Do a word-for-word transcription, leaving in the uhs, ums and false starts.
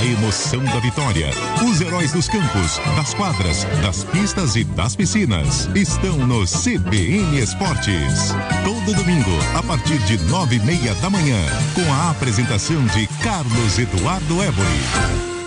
emoção da vitória. Os heróis dos campos, das quadras, das pistas e das piscinas estão no C B N Esportes. Todo domingo, a partir de nove e meia da manhã, com a apresentação de Carlos Eduardo Éboli.